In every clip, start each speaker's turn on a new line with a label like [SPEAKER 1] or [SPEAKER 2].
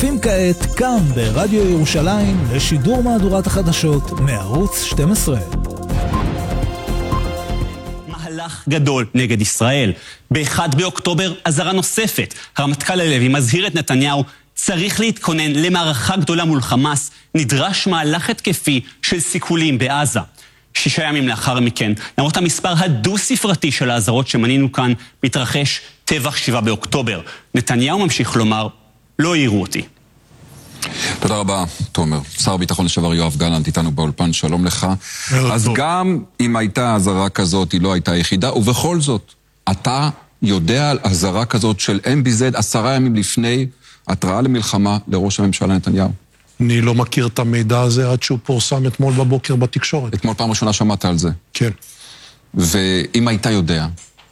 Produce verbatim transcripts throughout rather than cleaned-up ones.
[SPEAKER 1] מצטרפים כעת כאן ברדיו ירושלים לשידור מהדורת החדשות מערוץ שתים עשרה.
[SPEAKER 2] מהלך גדול נגד ישראל. ב-אחד באוקטובר אזהרה נוספת. הרמטכ"ל הלוי מזהיר את נתניהו, צריך להתכונן למערכה גדולה מול חמאס, נדרש מהלך התקפי של סיכולים בעזה. שישה ימים לאחר מכן, למרות המספר הדו-ספרתי של האזהרות שמנינו כאן, מתרחש טבח שבעה באוקטובר. נתניהו ממשיך לומר, לא העירו אותי.
[SPEAKER 3] תודה רבה, תומר. שר הביטחון לשעבר יואב גלנט איתנו באולפן, שלום לך. אז טוב. גם אם הייתה אזהרה כזאת, היא לא הייתה יחידה, ובכל זאת, אתה יודע על אזהרה כזאת של אם בי זד עשרה ימים לפני התראה למלחמה לראש הממשלה נתניהו?
[SPEAKER 4] אני לא מכיר את המידע הזה עד שהוא פורסם אתמול בבוקר בתקשורת.
[SPEAKER 3] אתמול פעם ראשונה שמעת על זה?
[SPEAKER 4] כן.
[SPEAKER 3] ואם היית יודע?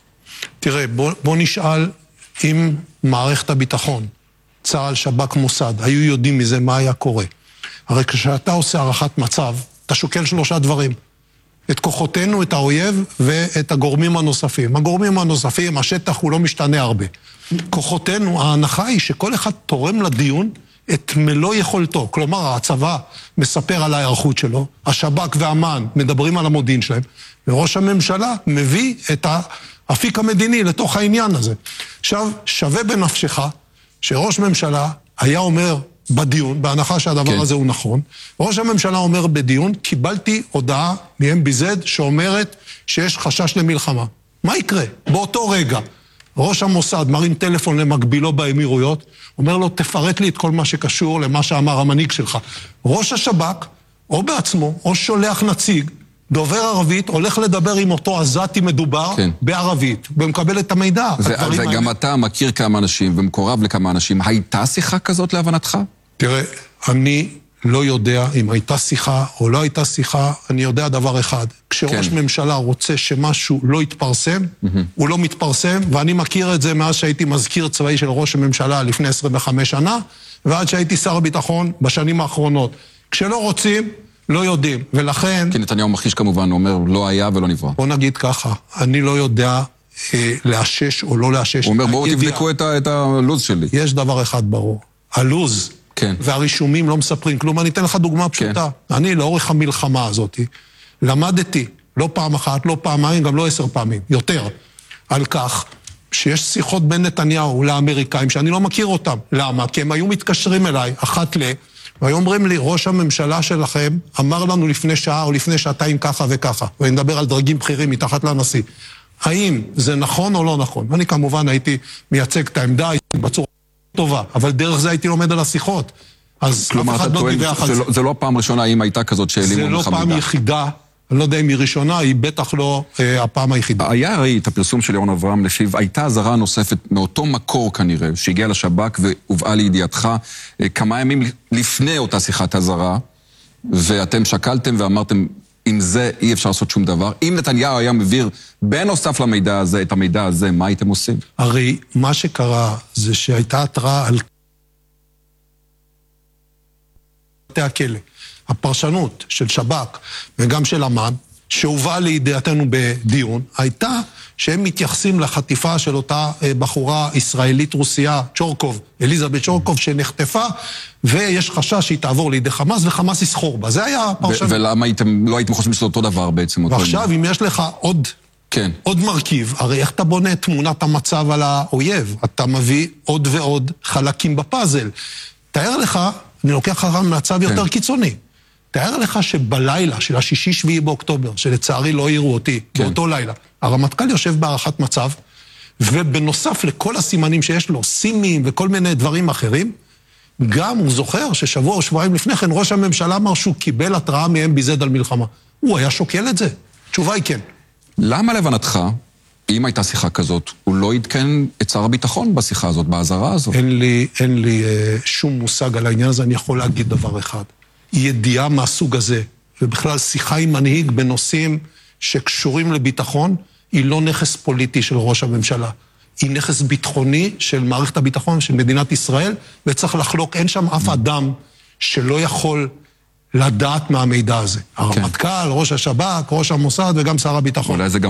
[SPEAKER 4] תראה, בוא, בוא נשאל אם מערכת הביטחון, צה"ל, שב"כ, מוסד, היו יודעים מזה מה היה קורה. הרי כשאתה עושה הערכת מצב, אתה שוקל שלושה דברים. את כוחותינו, את האויב ואת הגורמים הנוספים. הגורמים הנוספים, השטח הוא לא משתנה הרבה. כוחותינו, ההנחה היא שכל אחד תורם לדיון את מלוא יכולתו. כלומר, הצבא מספר על ההיערכות שלו, השב"כ והאמ"ן מדברים על המודיעין שלהם, וראש הממשלה מביא את האפיק המדיני לתוך העניין הזה. עכשיו, שווה בנפשך שראש ממשלה היה אומר בדיון, בהנחה שהדבר כן. הזה הוא נכון, ראש הממשלה אומר בדיון, קיבלתי הודעה מ-אם בי זד שאומרת שיש חשש למלחמה. מה יקרה? באותו רגע, ראש המוסד מרים טלפון למקבילו באמירויות, אומר לו, תפרט לי את כל מה שקשור למה שאמר המנהיג שלך. ראש השב"כ, או בעצמו, או שולח נציג, דובר ערבית, הולך לדבר עם אותו עזתי מדובר כן. בערבית, ומקבל את המידע.
[SPEAKER 3] וגם אתה מכיר כמה אנשים ומקורב לכמה אנשים. הייתה שיחה כזאת להבנתך?
[SPEAKER 4] תראה, אני לא יודע אם הייתה שיחה או לא הייתה שיחה, אני יודע דבר אחד. כשראש כן. ממשלה רוצה שמשהו לא יתפרסם, mm-hmm. הוא לא מתפרסם, ואני מכיר את זה מאז שהייתי מזכיר צבאי של ראש הממשלה לפני עשרים וחמש שנה, ועד שהייתי שר הביטחון בשנים האחרונות. כשלא רוצים, לא יודעים, ולכן...
[SPEAKER 3] כי נתניהו מכחיש כמובן, הוא אומר, לא היה ולא נברא.
[SPEAKER 4] בוא נגיד ככה, אני לא יודע אה, לאשש או לא לאשש.
[SPEAKER 3] הוא אומר, בואו תבדקו את, ה, את הלוז שלי.
[SPEAKER 4] יש דבר אחד ברור, הלוז
[SPEAKER 3] כן.
[SPEAKER 4] והרישומים לא מספרים כלום. אני אתן לך דוגמה פשוטה. כן. אני, לאורך המלחמה הזאת, למדתי, לא פעם אחת, לא פעמיים, גם לא עשר פעמים, יותר, על כך שיש שיחות בין נתניהו לאמריקאים, שאני לא מכיר אותם. למה? כי הם היו מתקשרים אליי, אחת ל... והיו אומרים לי, ראש הממשלה שלכם אמר לנו לפני שעה או לפני שעתיים ככה וככה, ואני מדבר על דרגים בכירים מתחת לנשיא. האם זה נכון או לא נכון? ואני כמובן הייתי מייצג את העמדה, הייתי בצורה טובה, אבל דרך זה הייתי לומד על השיחות. אז
[SPEAKER 3] כלומר, אתה טוען, זה, זה לא פעם ראשונה, אם הייתה כזאת שאלימו לך מידע.
[SPEAKER 4] זה לא פעם יחידה, אני לא יודע אם היא ראשונה, היא בטח לא אה, הפעם היחידה.
[SPEAKER 3] היה הרי את הפרסום של ירון אברהם לפיו, הייתה אזהרה נוספת מאותו מקור כנראה, שהגיע לשב"כ והובאה לידיעתך אה, כמה ימים לפני אותה שיחת אזהרה, ואתם שקלתם ואמרתם, עם זה אי אפשר לעשות שום דבר. אם נתניהו היה מביר בנוסף למידע הזה, את המידע הזה, מה הייתם עושים?
[SPEAKER 4] הרי מה שקרה זה שהייתה התראה על בתי הכלא. הפרשנות של שב"כ וגם של אמ"ן, שהובאה לידיעתנו בדיון, הייתה שהם מתייחסים לחטיפה של אותה בחורה ישראלית רוסייה, צ'ורקוב, אליזבת צ'ורקוב, שנחטפה, ויש חשש שהיא תעבור לידי חמאס, וחמאס יסחור בה. זה היה הפרשנות.
[SPEAKER 3] ולמה הייתם, לא הייתם חושבים שזה אותו דבר בעצם?
[SPEAKER 4] ועכשיו, אם יש לך עוד,
[SPEAKER 3] כן.
[SPEAKER 4] עוד מרכיב, הרי איך אתה בונה תמונת המצב על האויב? אתה מביא עוד ועוד חלקים בפאזל. תאר לך, אני לוקח לך מצב כן. יותר קיצוני. תאר לך שבלילה של השישי שביעי באוקטובר, שלצערי לא העירו אותי, כן. באותו לילה, הרמטכ"ל יושב בהערכת מצב, ובנוסף לכל הסימנים שיש לו, סימים וכל מיני דברים אחרים, גם הוא זוכר ששבוע או שבועיים לפני כן, ראש הממשלה אמר שהוא קיבל התראה מ-אם בי זד על מלחמה. הוא היה שוקל את זה. תשובה היא כן.
[SPEAKER 3] למה לבנתך, אם הייתה שיחה כזאת, הוא לא יתקן את שר הביטחון בשיחה הזאת, בהזהרה הזאת?
[SPEAKER 4] אין לי, אין לי אה, שום מושג על העניין הזה, אני יכול להגיד דבר אחד. ידיעה מהסוג הזה, ובכלל שיחה עם מנהיג בנושאים שקשורים לביטחון, היא לא נכס פוליטי של ראש הממשלה. היא נכס ביטחוני של מערכת הביטחון של מדינת ישראל, וצריך לחלוק, אין שם אף אדם שלא יכול לדעת מהמידע הזה. הרמטכ"ל, ראש השב"כ, ראש המוסד וגם שר הביטחון.